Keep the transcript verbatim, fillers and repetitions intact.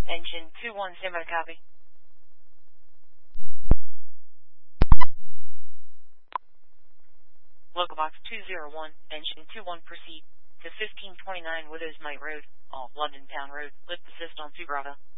Engine two one Simo copy. Local box two zero one, engine two one proceed to fifteen twenty-nine Widows Might Road, off London Town Road, lift assist on two Bravo.